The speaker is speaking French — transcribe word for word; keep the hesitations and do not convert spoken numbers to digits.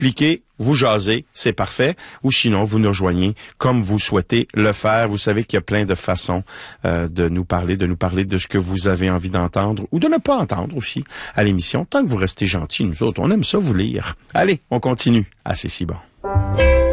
expliquez, vous jasez, c'est parfait. Ou sinon, vous nous rejoignez comme vous souhaitez le faire. Vous savez qu'il y a plein de façons euh, de nous parler, de nous parler de ce que vous avez envie d'entendre ou de ne pas entendre aussi à l'émission. Tant que vous restez gentils, nous autres, on aime ça vous lire. Allez, on continue. Ah, c'est si bon.